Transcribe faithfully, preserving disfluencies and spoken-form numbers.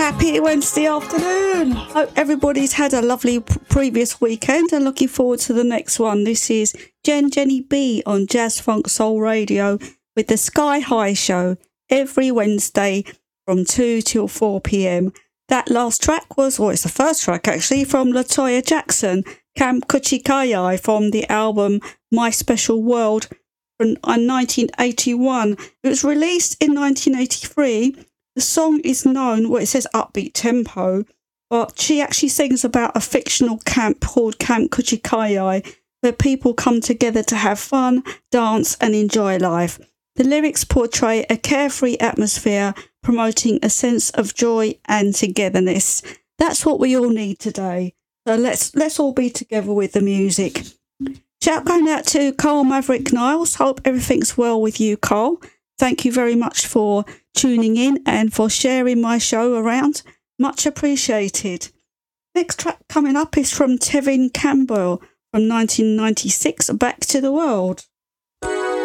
Happy Wednesday afternoon. Hope everybody's had a lovely p- previous weekend and looking forward to the next one. This is Jen Jenny B on Jazz Funk Soul Radio with the Sky High Show every Wednesday from two till four p.m. That last track was, or it's the first track actually, from LaToya Jackson, Camp Kuchikayai from the album My Special World from nineteen eighty-one. It was released in nineteen eighty-three. The song is known, well, it says upbeat tempo, but she actually sings about a fictional camp called Camp Kuchikayai, where people come together to have fun, dance and enjoy life. The lyrics portray a carefree atmosphere, promoting a sense of joy and togetherness. That's what we all need today. So let's let's all be together with the music. Shout going out to Carl Maverick Niles. Hope everything's well with you, Carl. Thank you very much for tuning in and for sharing my show around. Much appreciated. Next track coming up is from Tevin Campbell from nineteen ninety-six, Back to the World.